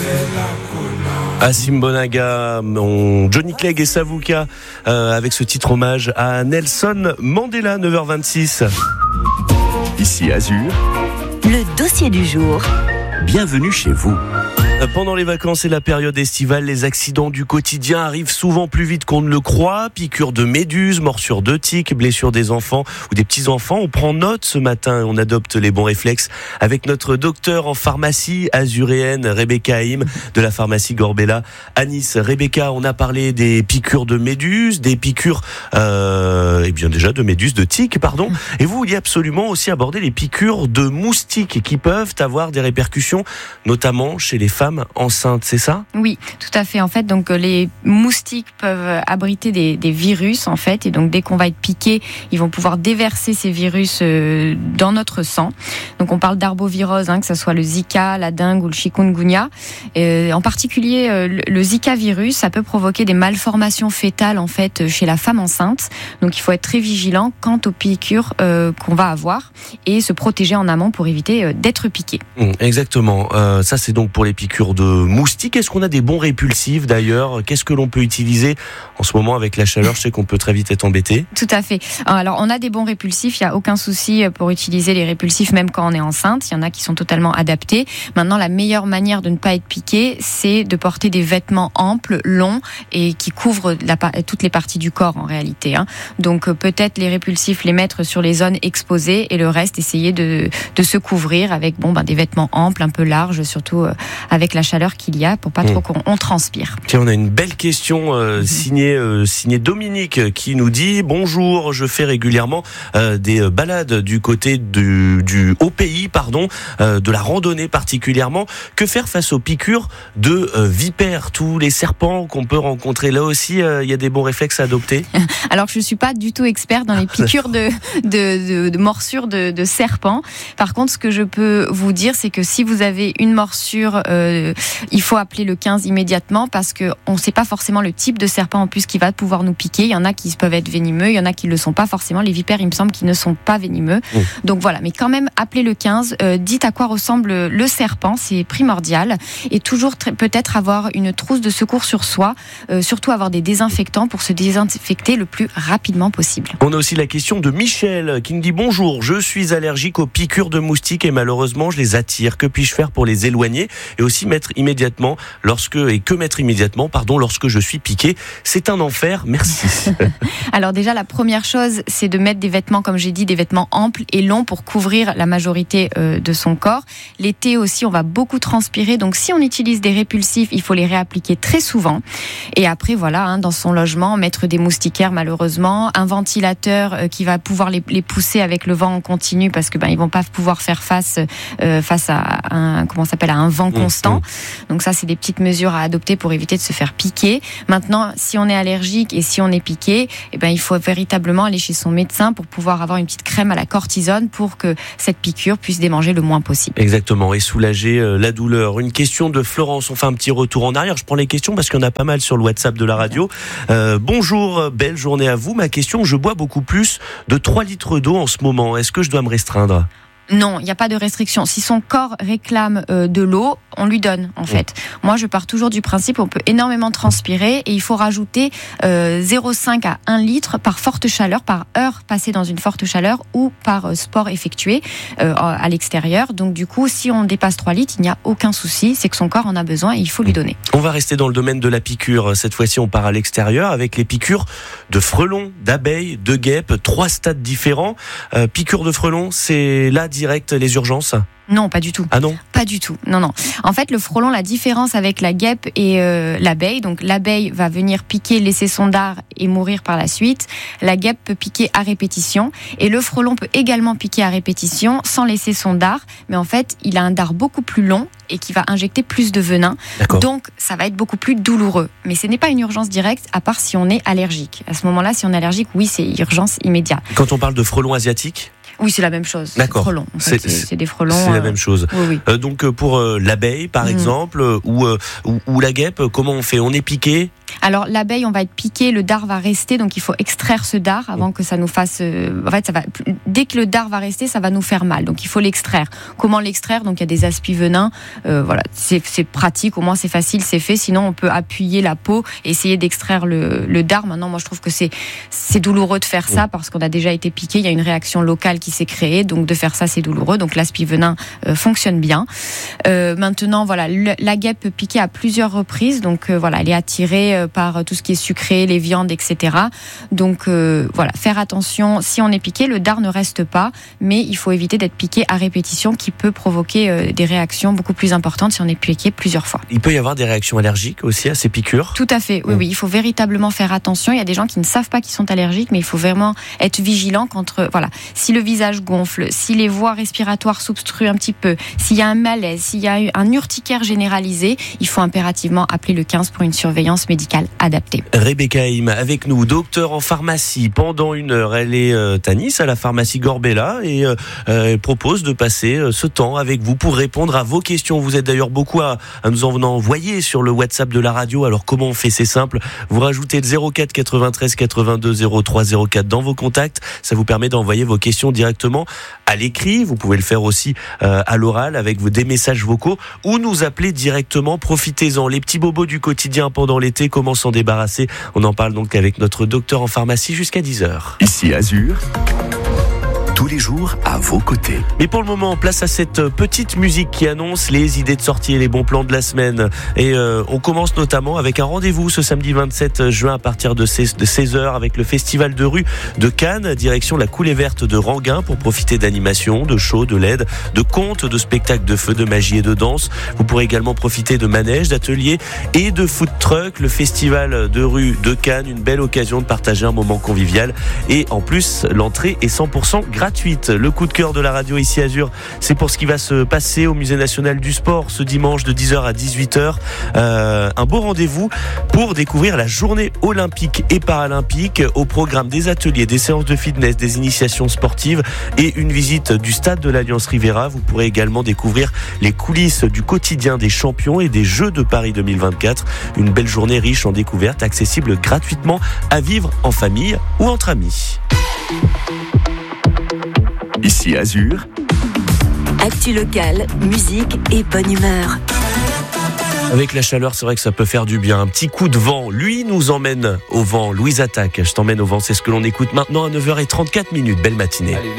Asim Bonaga, Johnny Clegg et Savuka avec ce titre hommage à Nelson Mandela, 9h26. Ici Azur, le dossier du jour. Bienvenue chez vous. Pendant les vacances et la période estivale, les accidents du quotidien arrivent souvent plus vite qu'on ne le croit. Piqûres de méduses, morsures de tiques, blessures des enfants ou des petits-enfants. On prend note ce matin et on adopte les bons réflexes avec notre docteur en pharmacie azuréenne, Rebecca Haïm, de la pharmacie Gorbella à Nice. Rebecca, on a parlé des piqûres de méduses, des piqûres, de méduses, de tiques, pardon. Et vous vouliez absolument aussi aborder les piqûres de moustiques qui peuvent avoir des répercussions, notamment chez les femmes enceintes, c'est ça ? Oui, tout à fait. En fait, donc les moustiques peuvent abriter des virus, en fait, et donc dès qu'on va être piqué, ils vont pouvoir déverser ces virus dans notre sang. Donc on parle d'arbovirose, que ce soit le Zika, la dengue ou le chikungunya. En particulier, le Zika virus, ça peut provoquer des malformations fétales, en fait, chez la femme enceinte. Donc il faut être très vigilant quant aux piqûres qu'on va avoir et se protéger en amont pour éviter d'être piqué. Exactement. Ça, c'est donc pour les piqûres de moustiques. Est-ce qu'on a des bons répulsifs d'ailleurs ? Qu'est-ce que l'on peut utiliser en ce moment avec la chaleur ? Je sais qu'on peut très vite être embêté. Tout à fait. Alors on a des bons répulsifs, il n'y a aucun souci pour utiliser les répulsifs même quand on est enceinte. Il y en a qui sont totalement adaptés. Maintenant, la meilleure manière de ne pas être piqué, c'est de porter des vêtements amples, longs et qui couvrent toutes les parties du corps en réalité. Donc peut-être les répulsifs les mettre sur les zones exposées et le reste essayer de se couvrir avec des vêtements amples, un peu larges, surtout avec la chaleur qu'il y a pour pas trop qu'on transpire. Tiens, on a une belle question signée Dominique qui nous dit: bonjour, je fais régulièrement des balades du côté du haut pays, de la randonnée particulièrement. Que faire face aux piqûres de vipères, tous les serpents qu'on peut rencontrer? Là aussi, il y a des bons réflexes à adopter. Alors je suis pas du tout expert dans les piqûres de morsures de serpents. Par contre, ce que je peux vous dire, c'est que si vous avez une morsure, il faut appeler le 15 immédiatement parce que on ne sait pas forcément le type de serpent en plus qui va pouvoir nous piquer. Il y en a qui peuvent être venimeux, il y en a qui ne le sont pas forcément. Les vipères, il me semble, qui ne sont pas venimeux. Donc voilà, mais quand même, appelez le 15. Dites à quoi ressemble le serpent, c'est primordial. Et toujours peut-être avoir une trousse de secours sur soi, surtout avoir des désinfectants pour se désinfecter le plus rapidement possible. On a aussi la question de Michel qui nous dit: bonjour, je suis allergique aux piqûres de moustiques et malheureusement je les attire. Que puis-je faire pour les éloigner et aussi mettre immédiatement lorsque je suis piqué? C'est un enfer, merci. Alors déjà, la première chose, c'est de mettre des vêtements, comme j'ai dit, des vêtements amples et longs pour couvrir la majorité de son corps. L'été aussi, on va beaucoup transpirer, donc si on utilise des répulsifs, il faut les réappliquer très souvent. Et après, dans son logement, mettre des moustiquaires malheureusement, un ventilateur qui va pouvoir les pousser avec le vent en continu parce que ils vont pas pouvoir faire face à un vent constant. Donc ça, c'est des petites mesures à adopter pour éviter de se faire piquer. Maintenant, si on est allergique et si on est piqué, il faut véritablement aller chez son médecin pour pouvoir avoir une petite crème à la cortisone pour que cette piqûre puisse démanger le moins possible. Exactement, et soulager la douleur. Une question de Florence, on fait un petit retour en arrière. Je prends les questions parce qu'il y en a pas mal sur le WhatsApp de la radio. Bonjour, belle journée à vous. Ma question: je bois beaucoup plus de 3 litres d'eau en ce moment. Est-ce que je dois me restreindre ? Non, il n'y a pas de restriction. Si son corps réclame de l'eau, on lui donne, en fait. Moi, je pars toujours du principe, on peut énormément transpirer et il faut rajouter 0,5 à 1 litre par forte chaleur, par heure passée dans une forte chaleur ou par sport effectué à l'extérieur. Donc, du coup, si on dépasse 3 litres, il n'y a aucun souci. C'est que son corps en a besoin et il faut lui donner. On va rester dans le domaine de la piqûre. Cette fois-ci, on part à l'extérieur avec les piqûres de frelons, d'abeilles, de guêpes. 3 stades différents. Piqûre de frelons, c'est là direct les urgences? Non, pas du tout. Ah non ? Pas du tout. Non. En fait, le frelon, la différence avec la guêpe et l'abeille, donc l'abeille va venir piquer, laisser son dard et mourir par la suite. La guêpe peut piquer à répétition et le frelon peut également piquer à répétition sans laisser son dard. Mais en fait, il a un dard beaucoup plus long et qui va injecter plus de venin. D'accord. Donc, ça va être beaucoup plus douloureux. Mais ce n'est pas une urgence directe, à part si on est allergique. À ce moment-là, si on est allergique, oui, c'est urgence immédiate. Quand on parle de frelons asiatiques ? Oui, c'est la même chose. D'accord. Frelons. En fait, c'est des frelons. C'est la même chose. Oui. Donc pour l'abeille, par exemple, ou la guêpe, comment on fait ? On est piqué ? Alors l'abeille, on va être piqué, le dard va rester, donc il faut extraire ce dard avant que ça nous fasse. En fait, dès que le dard va rester, ça va nous faire mal. Donc il faut l'extraire. Comment l'extraire? Donc il y a des aspi-venins. Voilà, c'est pratique. Au moins c'est facile, c'est fait. Sinon on peut appuyer la peau et essayer d'extraire le dard. Maintenant, moi je trouve que c'est douloureux de faire ça parce qu'on a déjà été piqué. Il y a une réaction locale qui s'est créée, donc de faire ça c'est douloureux. Donc l'aspi-venin fonctionne bien. Maintenant, voilà, la guêpe peut piquer à plusieurs reprises. Donc voilà, elle est attirée par tout ce qui est sucré, les viandes, etc. Donc voilà, faire attention. Si on est piqué, le dard ne reste pas, mais il faut éviter d'être piqué à répétition, qui peut provoquer des réactions beaucoup plus importantes si on est piqué plusieurs fois. Il peut y avoir des réactions allergiques aussi à ces piqûres? Tout à fait, oui, il faut véritablement faire attention. Il y a des gens qui ne savent pas qu'ils sont allergiques, mais il faut vraiment être vigilant contre, voilà, si le visage gonfle, si les voies respiratoires s'obstruent un petit peu, s'il y a un malaise, s'il y a un urticaire généralisé, il faut impérativement appeler le 15 pour une surveillance médicale adaptée. Rebecca Haim avec nous, docteur en pharmacie. Pendant une heure, elle est à Nice, à la pharmacie Gorbella, et elle propose de passer ce temps avec vous pour répondre à vos questions. Vous êtes d'ailleurs beaucoup à nous en envoyer sur le WhatsApp de la radio. Alors comment on fait? C'est simple. Vous rajoutez le 04 93 82 03 04 dans vos contacts. Ça vous permet d'envoyer vos questions directement à l'écrit. Vous pouvez le faire aussi à l'oral avec des messages vocaux ou nous appeler directement. Profitez-en. Les petits bobos du quotidien pendant l'été, comment s'en débarrasser? On en parle donc avec notre docteur en pharmacie jusqu'à 10h. Ici Azur, tous les jours à vos côtés. Mais pour le moment, place à cette petite musique qui annonce les idées de sortie et les bons plans de la semaine. Et on commence notamment avec un rendez-vous ce samedi 27 juin à partir de 16h avec le festival de rue de Cannes, direction la Coulée Verte de Ranguin pour profiter d'animations, de shows, de LED, de contes, de spectacles de feu, de magie et de danse. Vous pourrez également profiter de manèges, d'ateliers et de food truck. Le festival de rue de Cannes, une belle occasion de partager un moment convivial. Et en plus, l'entrée est 100% gratuite. Le coup de cœur de la radio ici Azur, c'est pour ce qui va se passer au Musée National du Sport ce dimanche de 10h à 18h. Un beau rendez-vous pour découvrir la journée olympique et paralympique, au programme des ateliers, des séances de fitness, des initiations sportives et une visite du stade de l'Alliance Riviera. Vous pourrez également découvrir les coulisses du quotidien des champions et des Jeux de Paris 2024. Une belle journée riche en découvertes, accessible gratuitement, à vivre en famille ou entre amis. Ici Azur, Actu locale, musique et bonne humeur. Avec la chaleur, c'est vrai que ça peut faire du bien. Un petit coup de vent, lui, nous emmène au vent. Louise Attaque, je t'emmène au vent, c'est ce que l'on écoute maintenant à 9h34. Belle matinée.